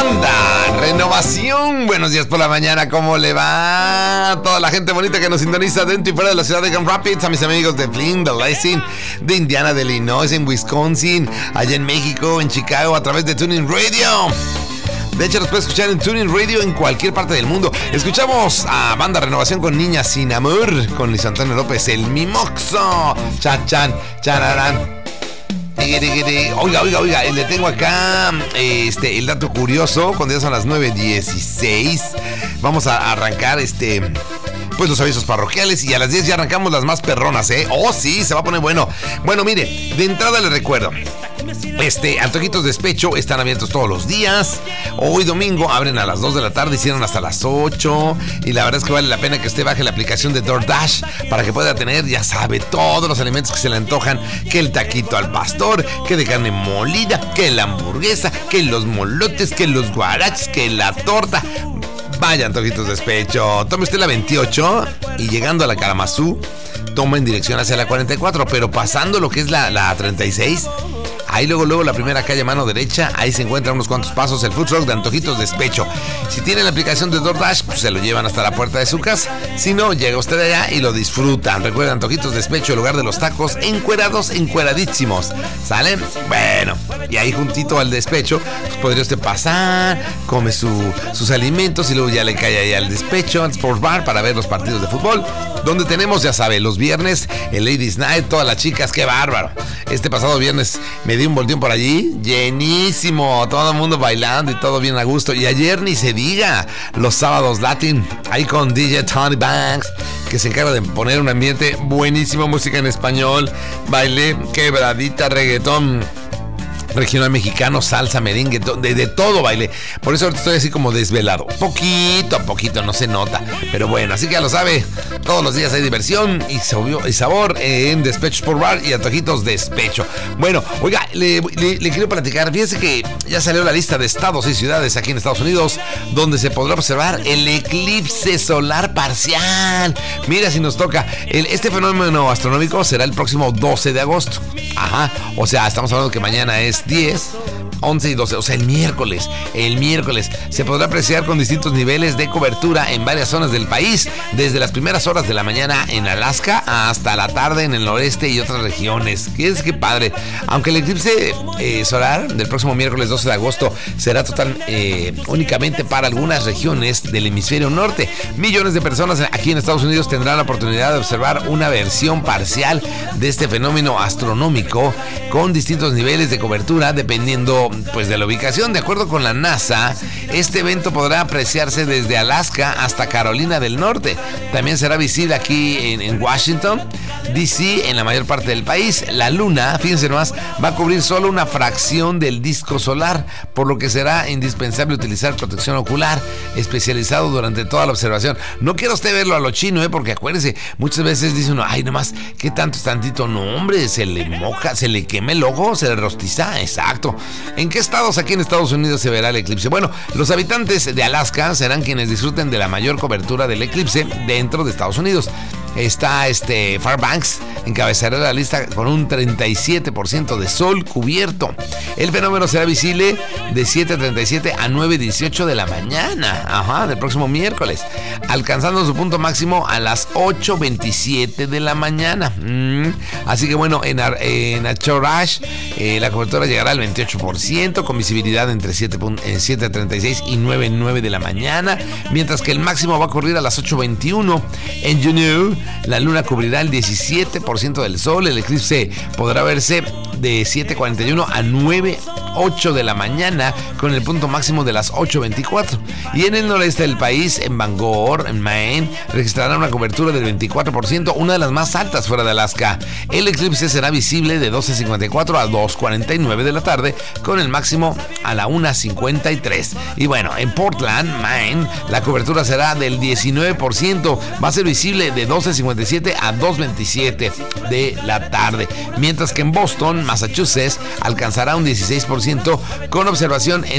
Banda Renovación. Buenos días por la mañana, ¿cómo le va? Toda la gente bonita que nos sintoniza dentro y fuera de la ciudad de Grand Rapids, a mis amigos de Flint, de Lansing, de Indiana, de Illinois, en Wisconsin, allá en México, en Chicago, a través de Tuning Radio. De hecho, los puedes escuchar en Tuning Radio en cualquier parte del mundo. Escuchamos a Banda Renovación con Niña Sin Amor, con Luis Antonio López, el Mimoxo. Chan, chararán. Oiga, le tengo acá el dato curioso, cuando ya son las 9:16. Vamos a arrancar pues los avisos parroquiales, y a las 10 ya arrancamos las más perronas, ¿eh? Oh, sí, se va a poner bueno. Bueno, mire, de entrada les recuerdo, Antojitos Despecho están abiertos todos los días. Hoy domingo abren a las 2 de la tarde, hicieron hasta las 8. Y la verdad es que vale la pena que usted baje la aplicación de DoorDash para que pueda tener, ya sabe, todos los alimentos que se le antojan. Que el taquito al pastor, que de carne molida, que la hamburguesa, que los molotes, que los guaraches, que la torta. Vaya, Antojitos Despecho. Tome usted la 28 y llegando a la Kalamazoo, toma en dirección hacia la 44, pero pasando lo que es la 36, ahí luego la primera calle a mano derecha, ahí se encuentran unos cuantos pasos el food truck de Antojitos Despecho. Si tienen la aplicación de DoorDash, pues se lo llevan hasta la puerta de su casa. Si no, llega usted allá y lo disfrutan. Recuerden, Antojitos Despecho, el lugar de los tacos encueradísimos. ¿Salen? Bueno, y ahí juntito al despecho, pues podría usted pasar, come sus alimentos y luego ya le cae ahí al despecho, al Sports Bar, para ver los partidos de fútbol, donde tenemos, ya sabe, los viernes, el Ladies Night, todas las chicas, qué bárbaro. Este pasado viernes me di un volteón por allí, llenísimo, todo el mundo bailando y todo bien a gusto. Y ayer ni se diga, los sábados Latin, ahí con DJ Tony Banks, que se encarga de poner un ambiente buenísimo, música en español, baile, quebradita, reggaetón, regional mexicano, salsa, merengue, de todo baile. Por eso ahorita estoy así como desvelado. Poquito a poquito, no se nota. Pero bueno, así que ya lo sabe. Todos los días hay diversión y sabor en Despecho Sport Bar y Antojitos Despecho. Bueno, oiga, le quiero platicar. Fíjense que ya salió la lista de estados y ciudades aquí en Estados Unidos donde se podrá observar el eclipse solar parcial. Mira si nos toca. Este fenómeno astronómico será el próximo 12 de agosto. Ajá, o sea, estamos hablando que mañana es 10, 11 y 12, o sea, el miércoles se podrá apreciar con distintos niveles de cobertura en varias zonas del país, desde las primeras horas de la mañana en Alaska hasta la tarde en el noreste y otras regiones. Qué padre. Aunque el eclipse solar del próximo miércoles 12 de agosto será únicamente para algunas regiones del hemisferio norte, millones de personas aquí en Estados Unidos tendrán la oportunidad de observar una versión parcial de este fenómeno astronómico con distintos niveles de cobertura dependiendo pues de la ubicación. De acuerdo con la NASA, este evento podrá apreciarse desde Alaska hasta Carolina del Norte. También será visible aquí en Washington, D.C., en la mayor parte del país. La luna, fíjense nomás, va a cubrir solo una fracción del disco solar, por lo que será indispensable utilizar protección ocular especializado durante toda la observación. No quiero usted verlo a lo chino, porque acuérdese, muchas veces dice uno, ay, nomás, ¿qué tanto es tantito? No, hombre, se le moja, se le quema el ojo, se le rostiza. Exacto. ¿En qué estados aquí en Estados Unidos se verá el eclipse? Bueno, los habitantes de Alaska serán quienes disfruten de la mayor cobertura del eclipse dentro de Estados Unidos. Está Fairbanks, encabezará la lista con un 37% de sol cubierto. El fenómeno será visible de 7:37 a 9:18 de la mañana, del próximo miércoles, alcanzando su punto máximo a las 8:27 de la mañana. Así que bueno, en Anchorage la cobertura llegará al 28%, con visibilidad entre 7:36 y 9:09 de la mañana, mientras que el máximo va a ocurrir a las 8:21. En Juneau, la luna cubrirá el 17% del sol. El eclipse podrá verse de 7:41 a 9:08 de la mañana, con el punto máximo de las 8:24. Y en el noreste del país, en Bangor, en Maine, registrará una cobertura del 24%, una de las más altas fuera de Alaska. El eclipse será visible de 12:54 a 2:49 de la tarde, con el máximo a la 1:53. Y bueno, en Portland, Maine, la cobertura será del 19%, va a ser visible de 12:57 a 2:27 de la tarde, mientras que en Boston, Massachusetts, alcanzará un 16% con observación en